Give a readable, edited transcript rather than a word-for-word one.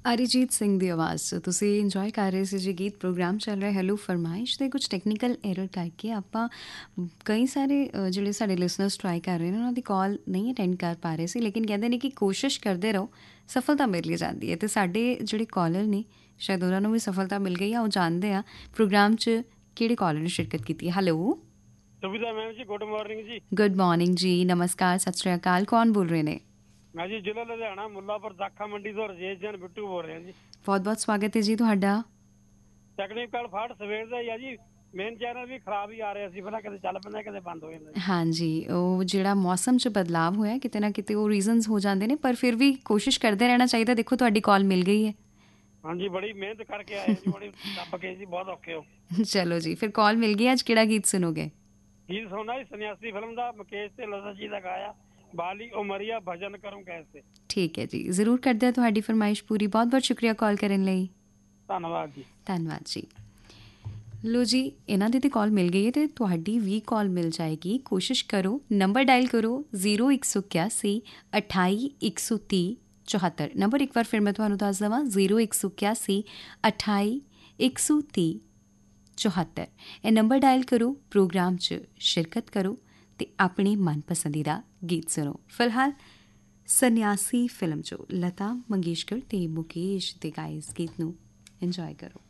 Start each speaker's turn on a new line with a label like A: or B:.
A: ਅਰੀਜੀਤ ਸਿੰਘ ਦੀ ਆਵਾਜ਼ 'ਚ ਤੁਸੀਂ ਇੰਜੋਏ ਕਰ ਰਹੇ ਸੀ ਜੀ ਗੀਤ। ਪ੍ਰੋਗਰਾਮ ਚੱਲ ਰਿਹਾ ਹੈਲੋ ਫਰਮਾਇਸ਼ ਦੇ। ਕੁਝ ਟੈਕਨੀਕਲ ਐਰਰ ਕਰਕੇ ਆਪਾਂ ਕਈ ਸਾਰੇ ਜਿਹੜੇ ਸਾਡੇ ਲਿਸਨਰਸ ਟਰਾਈ ਕਰ ਰਹੇ ਨੇ ਉਹਨਾਂ ਦੀ ਕਾਲ ਨਹੀਂ ਅਟੈਂਡ ਕਰ ਪਾ ਰਹੇ ਸੀ, ਲੇਕਿਨ ਕਹਿੰਦੇ ਨੇ ਕਿ ਕੋਸ਼ਿਸ਼ ਕਰਦੇ ਰਹੋ, ਸਫਲਤਾ ਮਿਲ ਹੀ ਜਾਂਦੀ ਹੈ। ਅਤੇ ਸਾਡੇ ਜਿਹੜੇ ਕਾਲਰ ਨੇ ਸ਼ਾਇਦ ਉਹਨਾਂ ਨੂੰ ਵੀ ਸਫਲਤਾ ਮਿਲ ਗਈ ਆ। ਉਹ ਜਾਣਦੇ ਆ ਪ੍ਰੋਗਰਾਮ 'ਚ ਕਿਹੜੇ ਕਾਲਰ ਨੇ ਸ਼ਿਰਕਤ ਕੀਤੀ ਹੈ। ਹੈਲੋ
B: ਸੁਵਿਧਾ ਮੈਮ ਜੀ, ਗੁੱਡ ਮਾਰਨਿੰਗ ਜੀ।
A: ਗੁੱਡ ਮਾਰਨਿੰਗ ਜੀ, ਨਮਸਕਾਰ, ਸਤਿ ਸ਼੍ਰੀ ਅਕਾਲ। ਕੌਣ ਬੋਲ ਰਹੇ ਨੇ?
B: ਮੈਂ ਜੀ ਜ਼ਿਲ੍ਹਾ ਲੁਧਿਆਣਾ ਮੁੱਲਾਪੁਰ ਦਾਖਾ ਮੰਡੀ ਤੋਂ ਰਜੇਸ਼ ਜਨ ਬਿੱਟੂ ਬੋਲ ਰਿਹਾ ਜੀ।
A: ਬਹੁਤ ਬਹੁਤ ਸਵਾਗਤ ਹੈ ਜੀ ਤੁਹਾਡਾ।
B: ਟੈਕਨੀਕਲ ਫਾਲਟ ਸਵੇਰ ਦਾ ਹੀ ਆ ਜੀ। ਮੇਨ ਚੈਨਲ ਵੀ ਖਰਾਬ ਹੀ ਆ ਰਿਹਾ ਸੀ, ਪਹਿਲਾਂ ਕਦੇ ਚੱਲ ਪੈਂਦਾ ਕਦੇ ਬੰਦ ਹੋ ਜਾਂਦਾ।
A: ਹਾਂਜੀ, ਉਹ ਜਿਹੜਾ ਮੌਸਮ 'ਚ ਬਦਲਾਵ ਹੋਇਆ ਕਿਤੇ ਨਾ ਕਿਤੇ ਉਹ ਰੀਜ਼ਨਸ ਹੋ ਜਾਂਦੇ ਨੇ, ਪਰ ਫਿਰ ਵੀ ਕੋਸ਼ਿਸ਼ ਕਰਦੇ ਰਹਿਣਾ ਚਾਹੀਦਾ। ਦੇਖੋ ਤੁਹਾਡੀ ਕਾਲ ਮਿਲ ਗਈ ਹੈ।
B: ਹਾਂਜੀ, ਬੜੀ ਮਿਹਨਤ ਕਰਕੇ ਆਏ ਜੀ, ਬੜੀ ਦੱਬ ਕੇ ਜੀ, ਬਹੁਤ ਔਖੇ ਹੋ।
A: ਚਲੋ ਜੀ, ਫਿਰ ਕਾਲ ਮਿਲ ਗਈ। ਅੱਜ ਕਿਹੜਾ ਗੀਤ ਸੁਣੋਗੇ?
B: ਗੀਤ ਸੁਣਨਾ ਜੀ ਸੰਨਿਆਸੀ ਫਿਲਮ ਦਾ, ਮੁਕੇਸ਼ ਤੇ ਲਤਾ ਜੀ ਦਾ ਗਾਇਆ, ਬਾਲੀ ਉਮਰੀਆ ਭਜਨ ਕਰੂੰ ਕੈਸੇ।
A: ਠੀਕ ਹੈ ਜੀ, ਜ਼ਰੂਰ ਕਰਦੇ ਹਾਂ ਤੁਹਾਡੀ ਫਰਮਾਇਸ਼ ਪੂਰੀ। ਬਹੁਤ ਬਹੁਤ ਸ਼ੁਕਰੀਆ ਕਾਲ ਕਰਨ ਲਈ।
B: ਧੰਨਵਾਦ ਜੀ।
A: ਧੰਨਵਾਦ ਜੀ। ਲੋ ਜੀ, ਇਹਨਾਂ ਦੀ ਤਾਂ ਕਾਲ ਮਿਲ ਗਈ ਹੈ ਅਤੇ ਤੁਹਾਡੀ ਵੀ ਕਾਲ ਮਿਲ ਜਾਏਗੀ। ਕੋਸ਼ਿਸ਼ ਕਰੋ, ਨੰਬਰ ਡਾਇਲ ਕਰੋ 0181 28 130 74। ਨੰਬਰ ਇੱਕ ਵਾਰ ਫਿਰ ਮੈਂ ਤੁਹਾਨੂੰ ਦੱਸ ਦੇਵਾਂ 0181 28 130 74। ਇਹ ਨੰਬਰ ਡਾਇਲ ਕਰੋ, ਪ੍ਰੋਗਰਾਮ 'ਚ ਸ਼ਿਰਕਤ ਕਰੋ ਅਤੇ ਆਪਣੀ ਮਨਪਸੰਦੀਦਾ ਗੀਤ ਸੁਣੋ। ਫਿਲਹਾਲ ਸੰਨਿਆਸੀ ਫਿਲਮ 'ਚੋਂ ਲਤਾ ਮੰਗੇਸ਼ਕਰ ਅਤੇ ਮੁਕੇਸ਼ ਦੇ ਗਾਏ ਇਸ ਗੀਤ ਨੂੰ ਇੰਜੋਏ ਕਰੋ।